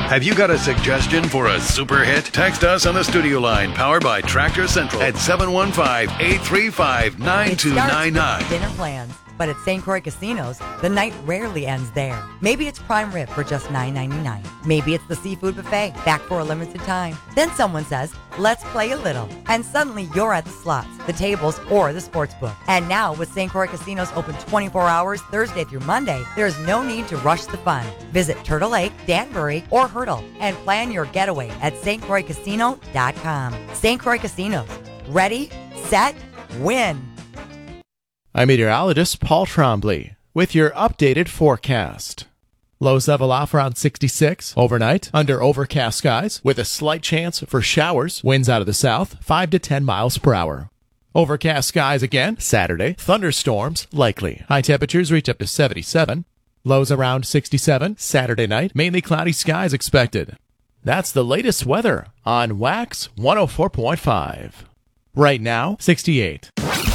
Have you got a suggestion for a super hit? Text us on the studio line powered by Tractor Central at 715-835-9299. Dinner plans. But at St. Croix Casinos, the night rarely ends there. Maybe it's prime rib for just $9.99. Maybe it's the seafood buffet, back for a limited time. Then someone says, let's play a little. And suddenly you're at the slots, the tables, or the sports book. And now with St. Croix Casinos open 24 hours Thursday through Monday, there's no need to rush the fun. Visit Turtle Lake, Danbury, or Hurdle and plan your getaway at stcroixcasino.com. St. Croix Casinos. Ready, set, win. I'm meteorologist Paul Trombley with your updated forecast. Lows level off around 66 overnight under overcast skies with a slight chance for showers. Winds out of the south 5 to 10 miles per hour. Overcast skies again Saturday. Thunderstorms likely. High temperatures reach up to 77. Lows around 67 Saturday night. Mainly cloudy skies expected. That's the latest weather on Wax 104.5. Right now, 68.